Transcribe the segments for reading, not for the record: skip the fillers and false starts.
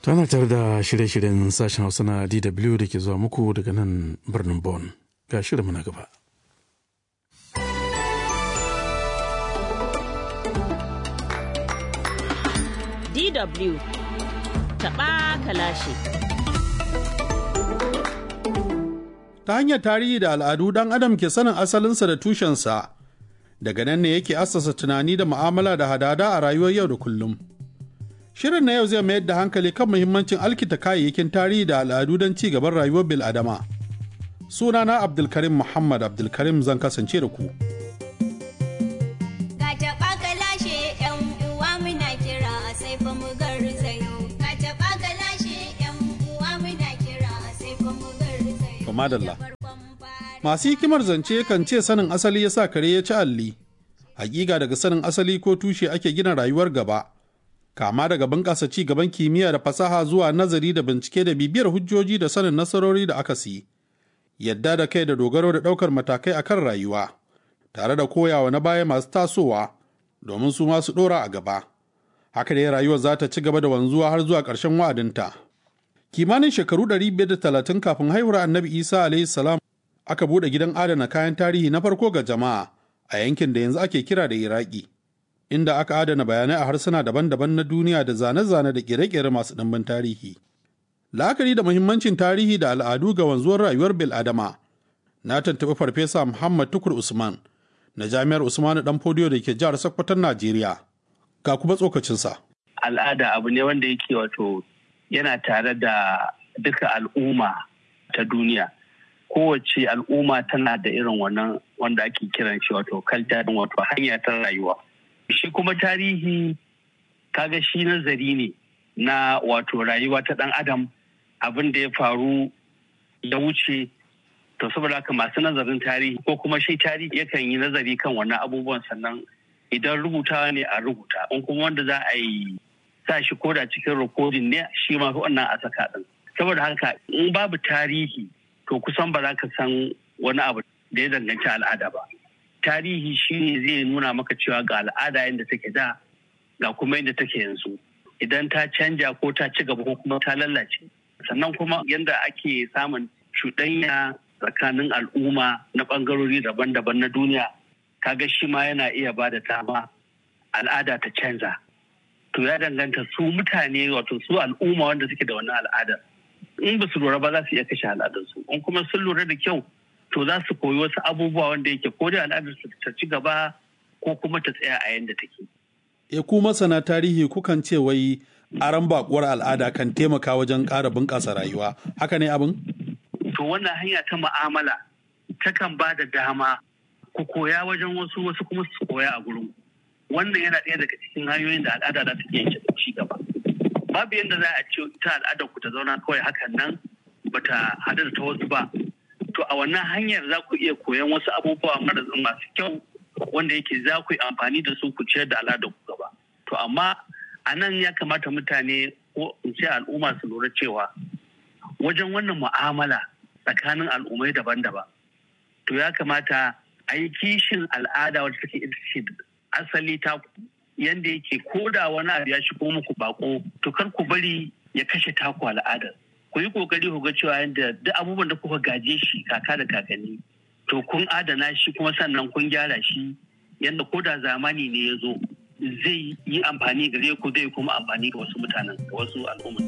Tana tare da shirye-shiryen sashen Hausa na DW da ke zuwa muku daga nan birnin Bonn. Ga shirinmu na gaba. DW taɓa kalashi. Ta hanyar tarihi da al'adu ɗan adam ke sanin asalinsa da tushensa, daga nan ne yake assasa tunani da mu'amala da hadada a rayuwar yau da kullum. Shirin na yau zai mayar da hankali kan muhimmancin alkinta kayayyakin tarihi da al'adu don ci gaban rayuwar bil'adama. Sunana Abdulkarim Muhammad Abdulkarim zan kasance da ku. Madalla. Masu hikimar zance kan ce sanin asali ya sa kare ya ci alli. Hakika daga sanin asali ko tushe ake gina rayuwar gaba. Kama daga bunƙasa ci gaban kimiyya da fasaha zuwa nazari da bincike da bibiyar hujjoji da sanin nasarori da aka si. Yadda da kai da dogaro da ɗaukar matakai akan rayuwa. Tare da koyawa na baya masu tasowa domin su masu ɗora a gaba. Haka dai rayuwar za ta ci gaba da wanzuwa har zuwa ƙarshen wa'adinta. Kimanin shekaru 530 kafin haihuwar Annabi Isa alaihi salam aka bude gidan adana kayan tarihi na farko ga jama'a a yankin da yanzu ake kira da Iraki, inda aka adana bayanai a harsuna daban-daban na duniya da zane-zane da kere-kere masu ɗimbin tarihi. La'akari da muhimmancin tarihi da al'adu ga wanzuwar rayuwar bil'adama, na tantabi Farfesa Muhammad Tukur Usman na Jami'ar Usmanu Danfodiyo da ke jihar Sokoton Najeriya. Ga kuma tsokacinsa. Al'ada abu ne wanda yake wato yana tare da duka al'umma ta duniya. Kowace al'umma tana da irin wannan wanda ake kiran shi wato kalta, wato hanya ta rayuwa. Shi kuma tarihi kaga shi nazari ne na wato rayuwa ta ɗan adam, abin da ya faru ya wuce. To saboda haka masu nazarin tarihi ko kuma shi tarihi yakan yi nazari kan wannan abubuwan, sannan idan rubutawa ne a rubuta, in kuma wanda za a yi sa shi koda cikin rikodin ne shi ma wannan a saka din. Saboda haka in babu tarihi to kusan ba za ka san wani abu da ya danganci al'ada ba. Tarihi shi ne zai nuna maka cewa ga al'ada yadda take da ga kuma yadda take yanzu, idan ta canja ko ta ci gaba ko kuma ta lallace. Sannan kuma yadda ake samun cuɗanya tsakanin al'umma na ɓangarori daban-daban na duniya, kaga shi ma yana iya ba da dama al'ada ta canza. To ya danganta su mutane, wato su al'umma wanda suke da wannan al'adar. In ba su lura ba za su iya kashe al'adarsu. In kuma sun lura da kyau to za su koyi wasu abubuwa wanda yake ko da al'adar su ta ci gaba ko kuma ta tsaya a yanda take. Ku masana tarihi kukan ce wai aran bakuwar al'ada kan taimaka wajen ƙara bunƙasa rayuwa. Haka ne abin? To wannan hanya ta mu'amala takan ba da dama ku koya wajen wasu kuma su koya a gurin. Wannan yana ɗaya daga cikin hanyoyin da al'ada za ta iya ci gaba. Babu yadda za a ce ta al'adar ku ta zauna kawai hakan nan bata hada da ta wasu ba. To a wannan hanyar za ku iya koyan wasu abubuwa masu kyau wanda yake za ku yi amfani da su ku ciyar da al'adar ku gaba. To amma a nan ya kamata mutane ko in ce al'umma su lura cewa wajen wannan mu'amala tsakanin al'ummai daban-daban, to ya kamata a yi kishin al'ada wadda take ita ce asali ta yanda yake koda wani abu ya shigo muku bako, to kar ku bari ya kashe taku al'adar. Ku yi kokari ku ga cewa yanda duk abubuwan da kuka gaje shi kaka da kakanni, to kun adana shi kuma sannan kun gyara shi yanda koda zamani ne ya zo zai yi amfani gare ku, zai kuma amfani ga wasu mutanen, ga wasu al'umma.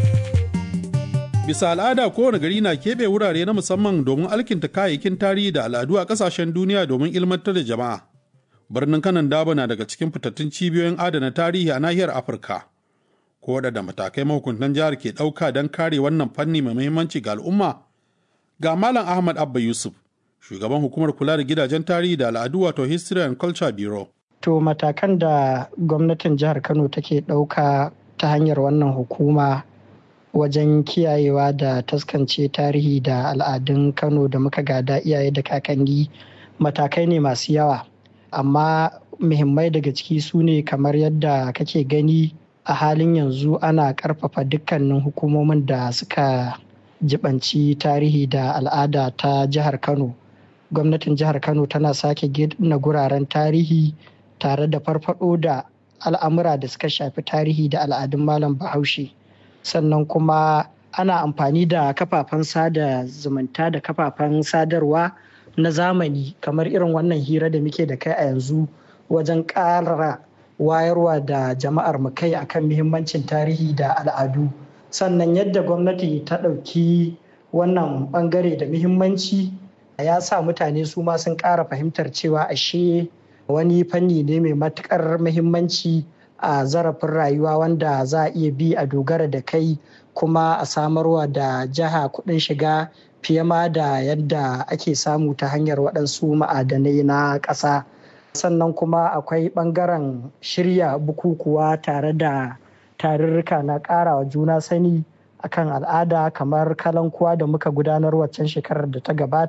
Bisa al'ada kowane gari na keɓe wurare na musamman domin alkinta kayayyakin tarihi da al'adu a ƙasashen duniya domin ilmantar da jama'a. Birnin Kanan Dabo na daga cikin fitattun cibiyoyin adana tarihi a nahiyar Afirka. Ko da matakai mahukuntan jihar ke ɗauka don kare wannan fanni mai muhimmanci ga al'umma? Ga Malam Ahmad Abba Yusuf, shugaban hukumar kula da gidajen tarihi da al'adu wato History and Culture Bureau. To matakan da gwamnatin jihar Kano take ɗauka ta hanyar wannan hukuma wajen kiyayewa da taskance tarihi da al'adun Kano da muka gada iyaye da kakanni matakai ne masu yawa. Amma muhimmai daga ciki su ne kamar yadda kake gani a halin yanzu ana ƙarfafa dukkanin hukumomin da suka jibanci tarihi da al'ada ta jihar Kano. Gwamnatin jihar Kano tana sake gina guraren tarihi tare da farfado da al'amura da suka shafi tarihi da al'adun Malam Bahaushe. sannan kuma ana amfani da kafafen sada zumunta da kafafen sadarwa na zamani kamar irin wannan hira da muke da kai a yanzu wajen ƙara wayarwa da jama'ar mu kai akan muhimmancin tarihi da al'adu. Sannan yadda gwamnati ta ɗauki wannan ɓangare da muhimmanci ya sa mutane su ma sun ƙara fahimtar cewa ashe wani fanni ne mai matuƙar muhimmanci a zarafin rayuwa wanda za a iya bi a dogara da kai kuma a samarwa da jiha kuɗin shiga fiye ma da yadda ake samu ta hanyar waɗansu ma'adanai na ƙasa. Sannan kuma akwai ɓangaren shirya bukukuwa tare da tarurruka na ƙarawa juna sani akan al'ada kamar kalankuwa da muka gudanar waccan shekarar da ta gabata.